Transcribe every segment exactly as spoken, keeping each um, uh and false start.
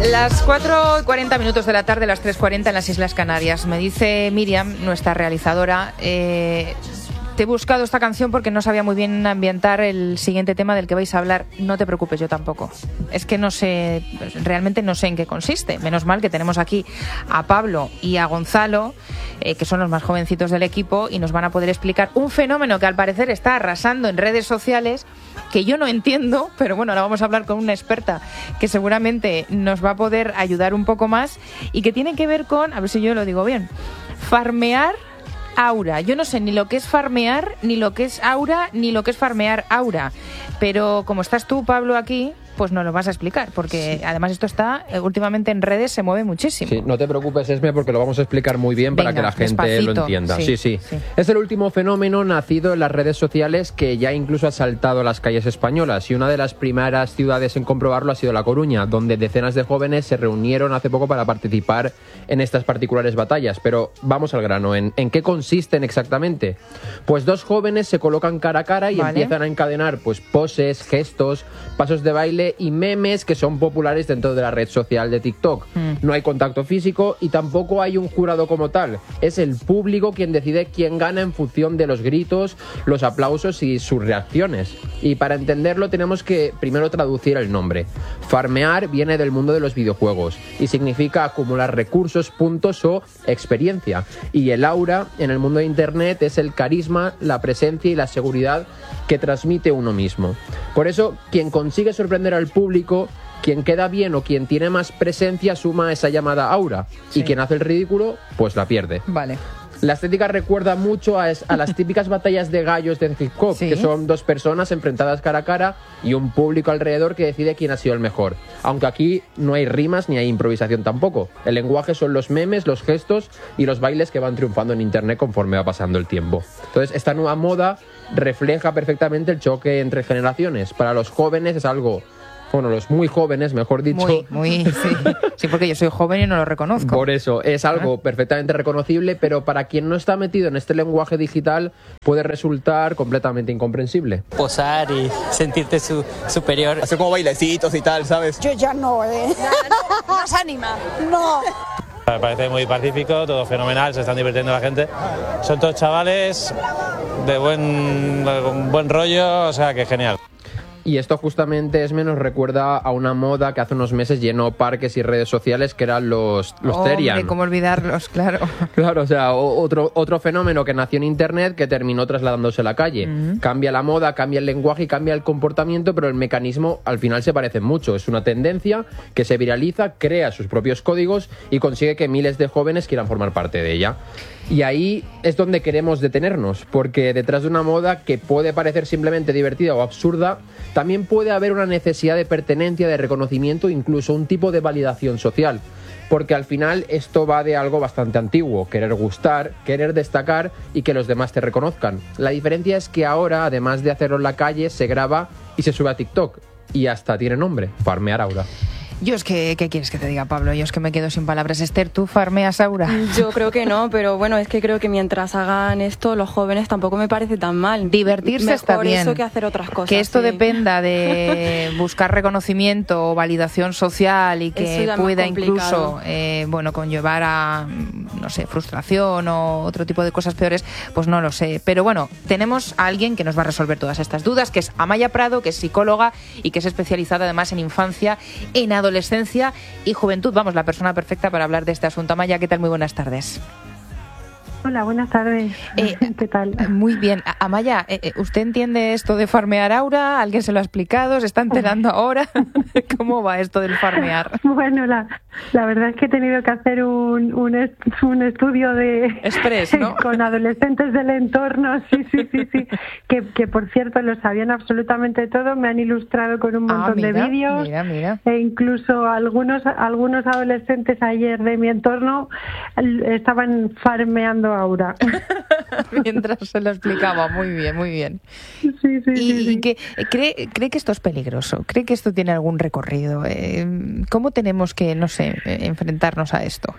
Las cuatro y cuarenta minutos de la tarde, las tres y cuarenta en las Islas Canarias. Me dice Miriam, nuestra realizadora, eh, te he buscado esta canción porque no sabía muy bien ambientar el siguiente tema del que vais a hablar. No te preocupes, yo tampoco. Es que no sé, realmente no sé en qué consiste. Menos mal que tenemos aquí a Pablo y a Gonzalo, eh, que son los más jovencitos del equipo, y nos van a poder explicar un fenómeno que al parecer está arrasando en redes sociales, que yo no entiendo, pero bueno, ahora vamos a hablar con una experta que seguramente nos va a poder ayudar un poco más, y que tiene que ver con, a ver si yo lo digo bien, farmear aura. Yo no sé ni lo que es farmear, ni lo que es aura, ni lo que es farmear aura. Pero como estás tú, Pablo, aquí, pues nos lo vas a explicar, porque sí. Además esto está, eh, últimamente en redes se mueve muchísimo. Sí, no te preocupes, Esme, porque lo vamos a explicar muy bien. Venga, para que la gente despacito. Lo entienda. Sí, sí, sí, sí. Es el último fenómeno nacido en las redes sociales que ya incluso ha saltado las calles españolas, y una de las primeras ciudades en comprobarlo ha sido La Coruña, donde decenas de jóvenes se reunieron hace poco para participar en estas particulares batallas. Pero vamos al grano, ¿en, en qué consisten exactamente? Pues dos jóvenes se colocan cara a cara y vale. empiezan a encadenar pues poses, gestos, pasos de baile y memes que son populares dentro de la red social de TikTok. Mm. No hay contacto físico y tampoco hay un jurado como tal. Es el público quien decide quién gana en función de los gritos, los aplausos y sus reacciones. Y para entenderlo tenemos que primero traducir el nombre. Farmear viene del mundo de los videojuegos y significa acumular recursos, puntos o experiencia. Y el aura en el mundo de Internet es el carisma, la presencia y la seguridad que transmite uno mismo. Por eso, quien consigue sorprender al público, quien queda bien o quien tiene más presencia suma esa llamada aura. Sí. Y quien hace el ridículo, pues la pierde. Vale. La estética recuerda mucho a, a las típicas batallas de gallos de hip hop, ¿sí? Que son dos personas enfrentadas cara a cara y un público alrededor que decide quién ha sido el mejor. Aunque aquí no hay rimas ni hay improvisación tampoco. El lenguaje son los memes, los gestos y los bailes que van triunfando en internet conforme va pasando el tiempo. Entonces, esta nueva moda refleja perfectamente el choque entre generaciones. Para los jóvenes es algo... Bueno, los muy jóvenes, mejor dicho. Muy, muy, sí. Sí, porque yo soy joven y no lo reconozco. Por eso, es algo perfectamente reconocible, pero para quien no está metido en este lenguaje digital puede resultar completamente incomprensible. Posar y sentirte su, superior. Hacer como bailecitos y tal, ¿sabes? Yo ya no, ¿eh? ¿No nos anima? No. Me parece muy pacífico, todo fenomenal, se están divirtiendo la gente. Son todos chavales de buen, buen rollo, o sea que genial. Y esto justamente es menos recuerda a una moda que hace unos meses llenó parques y redes sociales, que eran los, los Hombre, Terian. ¿Cómo olvidarlos? Claro. Claro, o sea, otro, otro fenómeno que nació en internet que terminó trasladándose a la calle. Uh-huh. Cambia la moda, cambia el lenguaje y cambia el comportamiento, pero el mecanismo al final se parece mucho. Es una tendencia que se viraliza, crea sus propios códigos y consigue que miles de jóvenes quieran formar parte de ella. Y ahí es donde queremos detenernos, porque detrás de una moda que puede parecer simplemente divertida o absurda, también puede haber una necesidad de pertenencia, de reconocimiento, incluso un tipo de validación social. Porque al final esto va de algo bastante antiguo, querer gustar, querer destacar y que los demás te reconozcan. La diferencia es que ahora, además de hacerlo en la calle, se graba y se sube a TikTok. Y hasta tiene nombre, farmear aura. Yo es que, ¿qué quieres que te diga, Pablo? Yo es que me quedo sin palabras. Esther, ¿tú farmeas aura? Yo creo que no, pero bueno, es que creo que mientras hagan esto, los jóvenes tampoco me parece tan mal. Divertirse Mejor está bien. Eso que hacer otras cosas. Que esto sí. dependa de buscar reconocimiento o validación social y que pueda incluso eh, bueno, conllevar a, no sé, frustración o otro tipo de cosas peores, pues no lo sé. Pero bueno, tenemos a alguien que nos va a resolver todas estas dudas, que es Amaya Prado, que es psicóloga y que es especializada además en infancia, en adolescencia adolescencia y juventud. Vamos, la persona perfecta para hablar de este asunto. Amaya, ¿qué tal? Muy buenas tardes. Hola, buenas tardes. Eh, ¿Qué tal? Muy bien. Amaya, ¿usted entiende esto de farmear aura? ¿Alguien se lo ha explicado? ¿Se está enterando ahora? ¿Cómo va esto del farmear? Bueno, la, la verdad es que he tenido que hacer un, un, est- un estudio de Express, ¿no? con adolescentes del entorno, sí, sí, sí, sí, que, que por cierto lo sabían absolutamente todo, me han ilustrado con un montón ah, mira, de vídeos, mira, mira. E incluso algunos, algunos adolescentes ayer de mi entorno estaban farmeando aura. Mientras se lo explicaba, muy bien, muy bien. Sí, sí, ¿Y, sí, sí. y que, cree, cree que esto es peligroso? ¿Cree que esto tiene algún recorrido? Eh, ¿Cómo tenemos que, no sé, enfrentarnos a esto?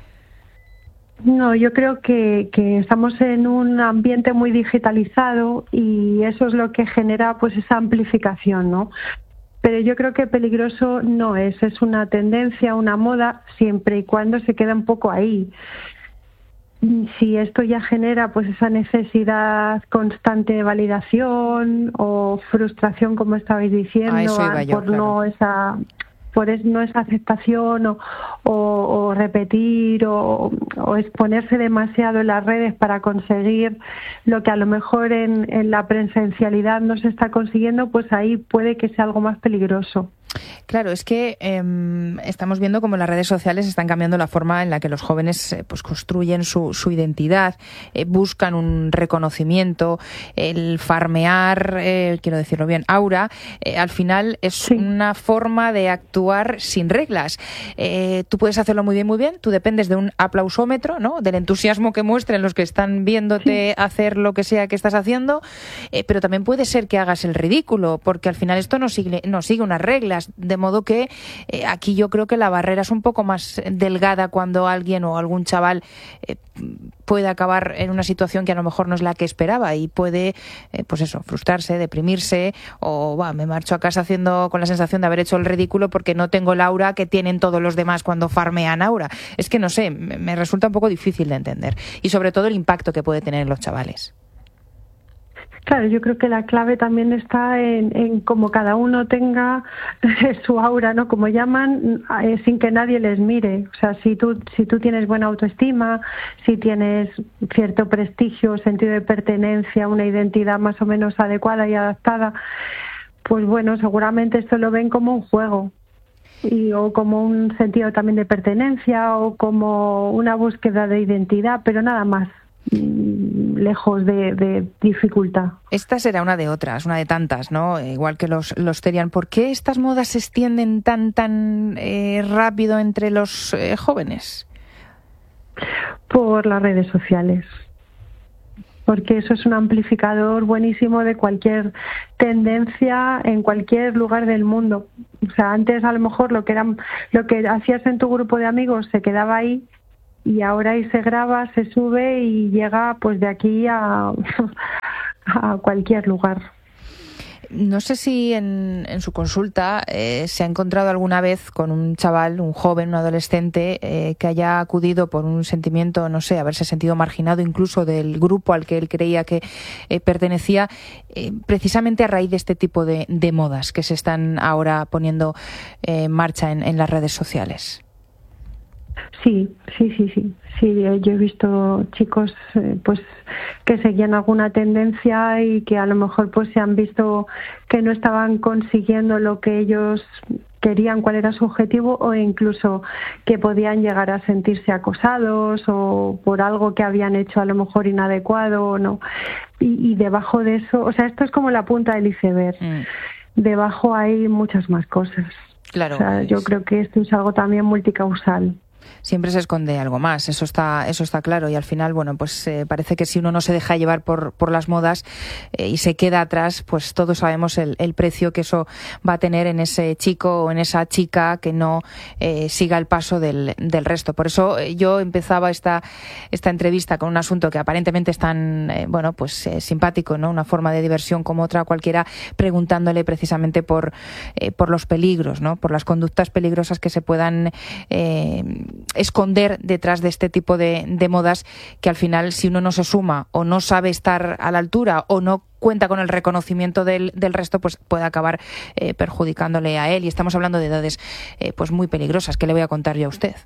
No, yo creo que, que estamos en un ambiente muy digitalizado y eso es lo que genera pues esa amplificación, ¿no? pero yo creo que peligroso no es, es una tendencia, una moda, siempre y cuando se queda un poco ahí. Si esto ya genera pues esa necesidad constante de validación o frustración, como estabais diciendo, yo, por claro. no esa por es, no esa aceptación o, o, o repetir o, o exponerse demasiado en las redes para conseguir lo que a lo mejor en, en la presencialidad no se está consiguiendo, pues ahí puede que sea algo más peligroso. Claro, es que eh, estamos viendo cómo las redes sociales están cambiando la forma en la que los jóvenes eh, pues construyen su, su identidad, eh, buscan un reconocimiento, el farmear, eh, quiero decirlo bien, aura, eh, al final es sí. una forma de actuar sin reglas. Eh, tú puedes hacerlo muy bien, muy bien, tú dependes de un aplausómetro, ¿no? Del entusiasmo que muestren los que están viéndote sí. hacer lo que sea que estás haciendo, eh, pero también puede ser que hagas el ridículo, porque al final esto no sigue, no sigue unas reglas. De modo que eh, aquí yo creo que la barrera es un poco más delgada cuando alguien o algún chaval eh, puede acabar en una situación que a lo mejor no es la que esperaba y puede, eh, pues eso, frustrarse, deprimirse o bah, me marcho a casa haciendo con la sensación de haber hecho el ridículo porque no tengo el aura que tienen todos los demás cuando farmean aura. Es que no sé, me resulta un poco difícil de entender y sobre todo el impacto que puede tener en los chavales. Claro, yo creo que la clave también está en, en cómo cada uno tenga su aura, ¿no? Como llaman, eh, sin que nadie les mire. O sea, si tú, si tú tienes buena autoestima, si tienes cierto prestigio, sentido de pertenencia, una identidad más o menos adecuada y adaptada, pues bueno, seguramente esto lo ven como un juego. Y, o como un sentido también de pertenencia o como una búsqueda de identidad, pero nada más. Lejos de, de dificultad. Esta será una de otras, una de tantas, ¿no? Igual que los, los Terian. ¿Por qué estas modas se extienden tan tan eh, rápido entre los eh, jóvenes? Por las redes sociales. Porque eso es un amplificador buenísimo de cualquier tendencia en cualquier lugar del mundo. O sea, antes a lo mejor lo que era, lo que hacías en tu grupo de amigos se quedaba ahí. Y ahora ahí se graba, se sube y llega pues de aquí a, a cualquier lugar. No sé si en, en su consulta eh, se ha encontrado alguna vez con un chaval, un joven, un adolescente eh, que haya acudido por un sentimiento, no sé, haberse sentido marginado incluso del grupo al que él creía que eh, pertenecía, eh, precisamente a raíz de este tipo de, de modas que se están ahora poniendo eh, en marcha en, en las redes sociales. Sí, sí, sí, sí. Sí, yo he visto chicos eh, pues que seguían alguna tendencia y que a lo mejor pues se han visto que no estaban consiguiendo lo que ellos querían, cuál era su objetivo, o incluso que podían llegar a sentirse acosados o por algo que habían hecho a lo mejor inadecuado o no. Y, y debajo de eso, o sea, esto es como la punta del iceberg. Mm. Debajo hay muchas más cosas. Claro. O sea, yo creo que esto es algo también multicausal. Siempre se esconde algo más, eso está eso está claro, y al final, bueno, pues eh, parece que si uno no se deja llevar por por las modas eh, y se queda atrás, pues todos sabemos el, el precio que eso va a tener en ese chico o en esa chica que no eh, siga el paso del, del resto. Por eso eh, yo empezaba esta esta entrevista con un asunto que aparentemente es tan, eh, bueno, pues eh, simpático, ¿no? Una forma de diversión como otra cualquiera, preguntándole precisamente por eh, por los peligros, ¿no? Por las conductas peligrosas que se puedan eh, esconder detrás de este tipo de, de modas, que al final, si uno no se suma o no sabe estar a la altura o no cuenta con el reconocimiento del, del resto, pues puede acabar eh, perjudicándole a él. Y estamos hablando de edades eh, pues muy peligrosas. ¿Qué le voy a contar yo a usted?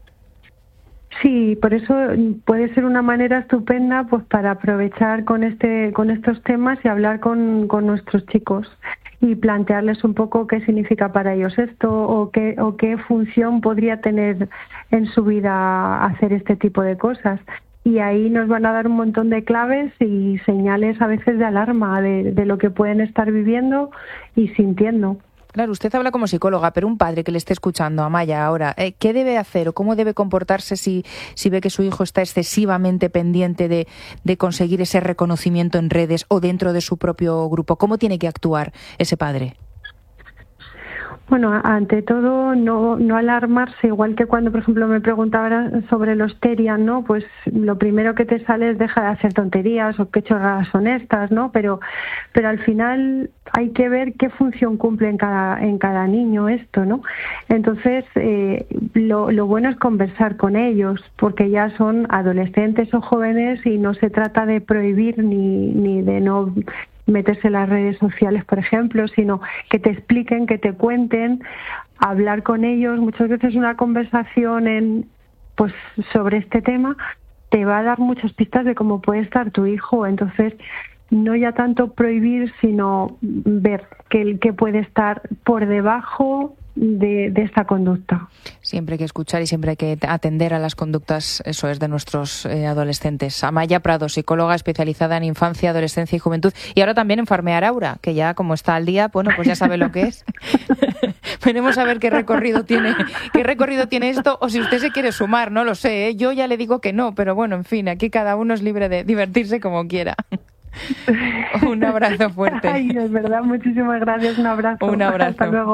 Sí, por eso puede ser una manera estupenda pues para aprovechar con este con estos temas y hablar con, con nuestros chicos y plantearles un poco qué significa para ellos esto o qué o qué función podría tener en su vida hacer este tipo de cosas. Y ahí nos van a dar un montón de claves y señales a veces de alarma de, de lo que pueden estar viviendo y sintiendo. Claro, usted habla como psicóloga, pero un padre que le esté escuchando a Maya ahora, eh, ¿qué debe hacer o cómo debe comportarse si, si ve que su hijo está excesivamente pendiente de, de conseguir ese reconocimiento en redes o dentro de su propio grupo? ¿Cómo tiene que actuar ese padre? Bueno, ante todo, no, no alarmarse, igual que cuando, por ejemplo, me preguntaban sobre los Terian, ¿no? Pues lo primero que te sale es deja de hacer tonterías o qué chorradas son estas, ¿no? Pero, pero al final hay que ver qué función cumple en cada, en cada niño esto, ¿no? Entonces, eh, lo, lo bueno es conversar con ellos, porque ya son adolescentes o jóvenes y no se trata de prohibir ni, ni de no meterse en las redes sociales, por ejemplo, sino que te expliquen, que te cuenten, hablar con ellos. Muchas veces una conversación en, pues, sobre este tema te va a dar muchas pistas de cómo puede estar tu hijo. Entonces, no ya tanto prohibir, sino ver que, que puede estar por debajo de, de esta conducta. Siempre hay que escuchar y siempre hay que atender a las conductas, eso es, de nuestros eh, adolescentes. Amaya Prado, psicóloga especializada en infancia, adolescencia y juventud, y ahora también en Farmear Aura, que ya como está al día, bueno, pues ya sabe lo que es. Veremos a ver qué recorrido tiene, qué recorrido tiene esto, o si usted se quiere sumar, no lo sé, ¿eh? Yo ya le digo que no, pero bueno, en fin, aquí cada uno es libre de divertirse como quiera. Un abrazo fuerte. Ay, es verdad, muchísimas gracias, un abrazo. Un abrazo. Hasta luego.